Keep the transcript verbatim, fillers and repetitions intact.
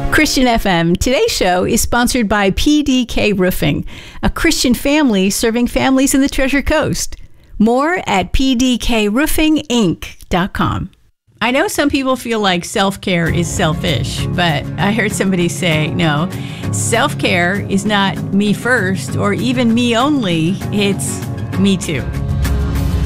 Christian F M. Today's show is sponsored by P D K Roofing, a Christian family serving families in the Treasure Coast. More at p d k roofing inc dot com. I know some people feel like self-care is selfish, but I heard somebody say, no, self-care is not me first or even me only, it's me too.